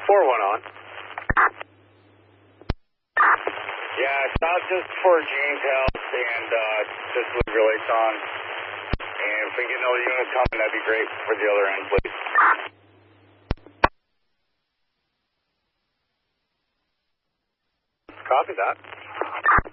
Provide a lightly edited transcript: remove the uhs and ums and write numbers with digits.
4-1 on. Yeah, stop just for Gene's house and just leave your lights on. And if we get another unit coming, that'd be great for the other end, please. Copy that.